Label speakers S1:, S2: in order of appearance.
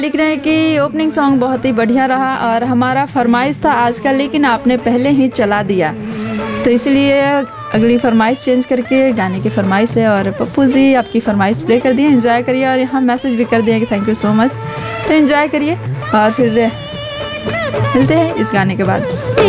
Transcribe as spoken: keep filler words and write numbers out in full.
S1: लिख रहे हैं कि ओपनिंग सॉन्ग बहुत ही बढ़िया रहा और हमारा फरमाइश था आज का, लेकिन आपने पहले ही चला दिया, तो इसलिए अगली फरमाइश चेंज करके गाने की फरमाइश है। और पप्पू जी आपकी फरमाइश प्ले कर दिए, एंजॉय करिए। और यहाँ मैसेज भी कर दिया कि थैंक यू सो मच, तो एंजॉय करिए और फिर मिलते हैं इस गाने के बाद।